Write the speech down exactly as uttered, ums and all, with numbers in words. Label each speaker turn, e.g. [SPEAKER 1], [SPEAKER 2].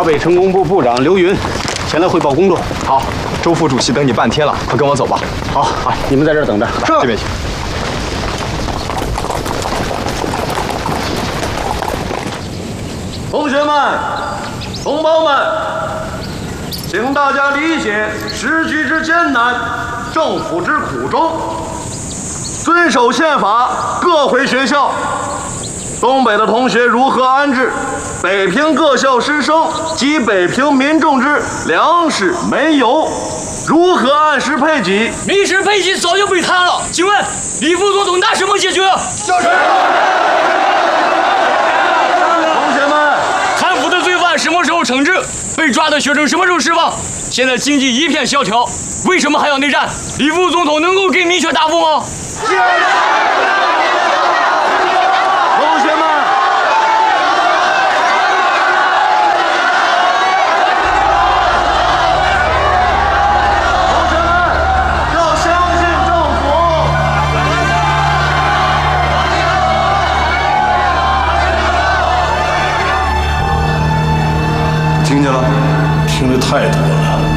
[SPEAKER 1] 备成工部部长刘云前来汇报工作。
[SPEAKER 2] 好，周副主席等你半天了，快跟我走吧。
[SPEAKER 1] 好，好，你们在这儿等着。
[SPEAKER 2] 是，这边请。
[SPEAKER 3] 同学们、同胞们，请大家理解时局之艰难，政府之苦衷，遵守宪法，各回学校。东北的同学如何安置北平各校师生及北平民众之粮食煤油？如何按时配给？
[SPEAKER 4] 民事配给早就被谈了，请问李副总统拿什么解决？
[SPEAKER 3] 就是。同学们，
[SPEAKER 4] 贪腐的罪犯什么时候惩治？被抓的学生什么时候释放？现在经济一片萧条，为什么还要内战？李副总统能够给明确答复吗？
[SPEAKER 3] 同学们，同学们要相信政府。
[SPEAKER 5] 听见了？听得太多了。